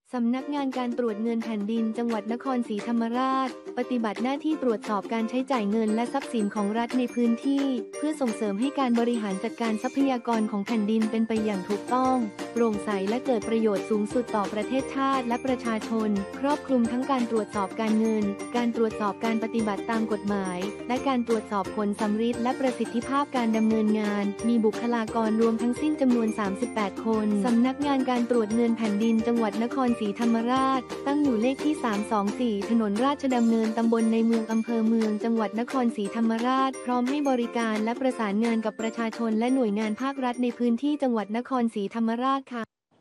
สำนักงานการตรวจเงินแผ่นดินจังหวัดนครศรีธรรมราชปฏิบัติหน้าที่ตรวจสอบการใช้จ่ายเงินและทรัพย์สินของรัฐในพื้นที่เพื่อส่งเสริมให้การบริหารจัดการทรัพยากรของแผ่นดินเป็นไปอย่างถูกต้องโปร่งใสและเกิดประโยชน์สูงสุดต่อประเทศชาติและประชาชนครอบคลุมทั้งการตรวจสอบการเงินการตรวจสอบการปฏิบัติตามกฎหมายและการตรวจสอบผลสัมฤทธิ์และประสิทธิภาพการดำเนินงานมีบุคลากรรวมทั้งสิ้นจำนวน38คนสำนักงานการตรวจเงินแผ่นดินจังหวัดนครศรีธรรมราชตั้งอยู่เลขที่324ถนนราชดำเนินตำบลในเมืองอำเภอเมืองจังหวัดนครศรีธรรมราชพร้อมให้บริการและประสานงานกับประชาชนและหน่วยงานภาครัฐในพื้นที่จังหวัดนครศรีธรรมราชค่ะ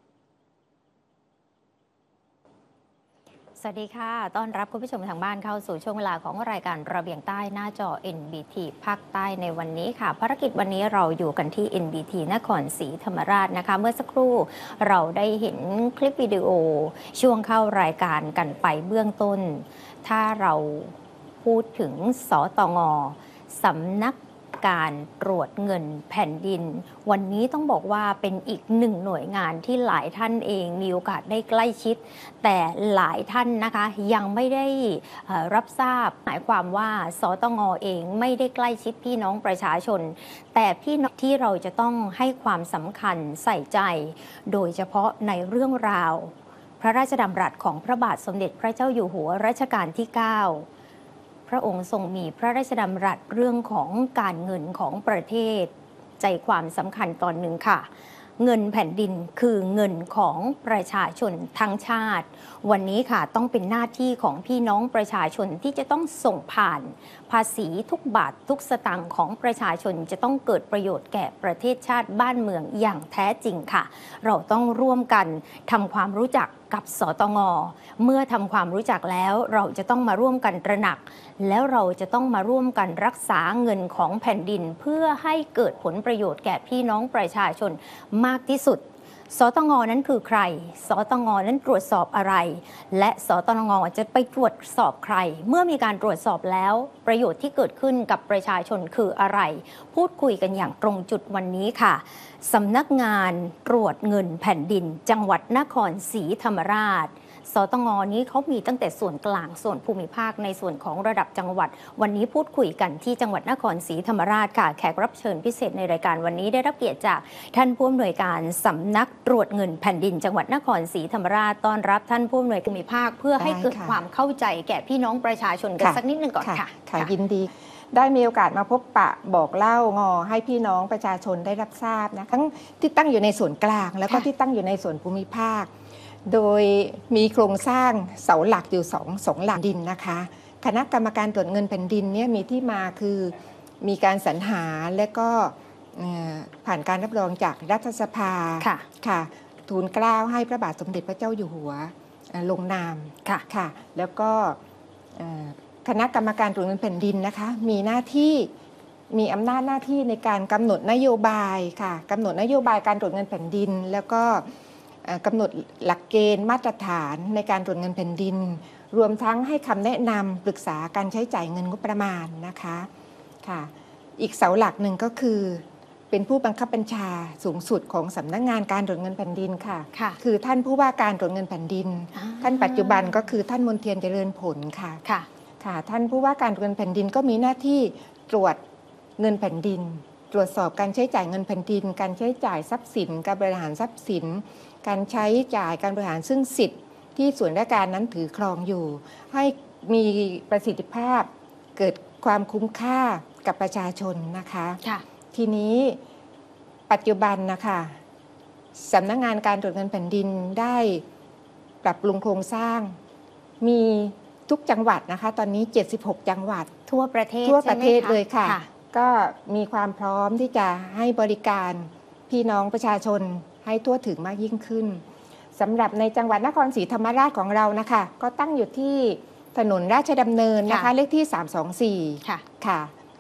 สวัสดีค่ะต้อนรับคุณผู้ชมทางบ้านเข้าสู่ช่วงเวลาของรายการระเบียงใต้หน้าจอ NBT ภาคใต้ในวันนี้ค่ะภารกิจวันนี้เราอยู่กันที่ NBT นครศรีธรรมราชนะคะเมื่อสักครู่เราได้เห็นคลิปวิดีโอช่วงเข้ารายการกันไปเบื้องต้นถ้าเราพูดถึงสตง.สำนักการตรวจเงินแผ่นดินวันนี้ต้องบอกว่าเป็นอีกหนึ่งหน่วยงานที่หลายท่านเองมีโอกาสได้ใกล้ชิดแต่หลายท่านนะคะยังไม่ได้รับทราบหมายความว่าสตง.เองไม่ได้ใกล้ชิดพี่น้องประชาชนแต่พี่น้องที่เราจะต้องให้ความสำคัญใส่ใจโดยเฉพาะในเรื่องราวพระราชดำรัสของพระบาทสมเด็จพระเจ้าอยู่หัวรัชกาลที่ 9พระองค์ทรงมีพระราชดำรัสเรื่องของการเงินของประเทศใจความสำคัญตอนหนึ่งค่ะเงินแผ่นดินคือเงินของประชาชนทั้งชาติวันนี้ค่ะต้องเป็นหน้าที่ของพี่น้องประชาชนที่จะต้องส่งผ่านภาษีทุกบาททุกสตางค์ของประชาชนจะต้องเกิดประโยชน์แก่ประเทศชาติบ้านเมืองอย่างแท้จริงค่ะเราต้องร่วมกันทำความรู้จักกับสตง.เมื่อทำความรู้จักแล้วเราจะต้องมาร่วมกันตระหนักแล้วเราจะต้องมาร่วมกันรักษาเงินของแผ่นดินเพื่อให้เกิดผลประโยชน์แก่พี่น้องประชาชนมากที่สุดสตง.นั้นคือใครสตง.นั้นตรวจสอบอะไรและสตง.จะไปตรวจสอบใครเมื่อมีการตรวจสอบแล้วประโยชน์ที่เกิดขึ้นกับประชาชนคืออะไรพูดคุยกันอย่างตรงจุดวันนี้ค่ะสำนักงานตรวจเงินแผ่นดินจังหวัดนครศรีธรรมราชสตง.นี้เขามีตั้งแต่ส่วนกลางส่วนภูมิภาคในส่วนของระดับจังหวัดวันนี้พูดคุยกันที่จังหวัดนครศรีธรรมราชค่ะแขกรับเชิญพิเศษในรายการวันนี้ได้รับเกียรติจากท่านผู้อำนวยการสำนักตรวจเงินแผ่นดินจังหวัดนครศรีธรรมราชต้อนรับท่านผู้อำนวยการภูมิภาคเพื่อให้เกิดความเข้าใจแก่พี่น้องประชาชนกันสักนิดนึงก่อนค่ะค่ะยินดีได้มีโอกาสมาพบปะบอกเล่างอให้พี่น้องประชาชนได้รับทราบนะทั้งที่ตั้งอยู่ในส่วนกลางแล้วก็ที่ตั้งอยู่ในส่วนภูมิภาคโดยมีโครงสร้างเสาหลักอยู่สองหลักดินนะคะคณะกรรมการตรวจเงินแผ่นดินเนี่ยมีที่มาคือมีการสรรหาและก็ผ่านการรับรองจากรัฐสภาค่ะทูลเกล้าให้พระบาทสมเด็จพระเจ้าอยู่หัวลงนามค่ะแล้วก็คณะกรรมการตรวจเงินแผ่นดินนะคะมีหน้าที่มีอำนาจหน้าที่ในการกำหนดนโยบายค่ะกำหนดนโยบายการตรวจเงินแผ่นดินแล้วก็กำหนดหลักเกณฑ์มาตรฐานในการตรวจเงินแผ่นดินรวมทั้งให้คำแนะนำปรึกษาการใช้จ่ายเงินงบประมาณนะคะค่ะอีกเสาหลักหนึ่งก็คือเป็นผู้บังคับบัญชาสูงสุดของสำนักงานการตรวจเงินแผ่นดินค่ะคือท่านผู้ว่าการตรวจเงินแผ่นดินท่านปัจจุบันก็คือท่านมนเทียนเจริญผลค่ะท่านผู้ว่าการตรวจเงินแผ่นดินก็มีหน้าที่ตรวจเงินแผ่นดินตรวจสอบการใช้จ่ายเงินแผ่นดินการใช้จ่ายทรัพย์สินการบริหารทรัพย์สินการใช้จ่ายการบริหารซึ่งสิทธิ์ที่ส่วนราชการนั้นถือครองอยู่ให้มีประสิทธิภาพเกิดความคุ้มค่ากับประชาชนนะคะทีนี้ปัจจุบันนะคะสำนักงานการตรวจเงินแผ่นดินได้ปรับปรุงโครงสร้างมีทุกจังหวัดนะคะตอนนี้76จังหวัดทั่วประเทศเลยค่ะก็มีความพร้อมที่จะให้บริการพี่น้องประชาชนให้ทั่วถึงมากยิ่งขึ้นสำหรับในจังหวัดนครศรีธรรมราชของเรานะคะก็ตั้งอยู่ที่ถนนราชดำเนินนะคะเลขที่324ค่ะ